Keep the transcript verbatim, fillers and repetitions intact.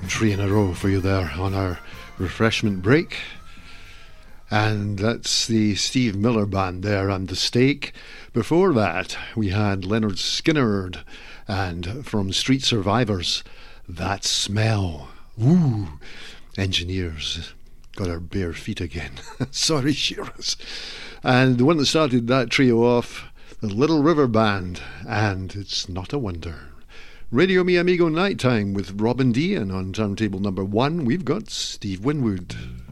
Three in a row for you there on our refreshment break. And that's the Steve Miller Band there and The Stake. Before that, we had Leonard Skinnerd and from Street Survivors, That Smell. Ooh, Engineers got our bare feet again. Sorry, Shearers. And the one that started that trio off, the Little River Band, and It's Not a Wonder. Radio Mi Amigo Nighttime with Robin D, and on turntable number one, we've got Steve Winwood.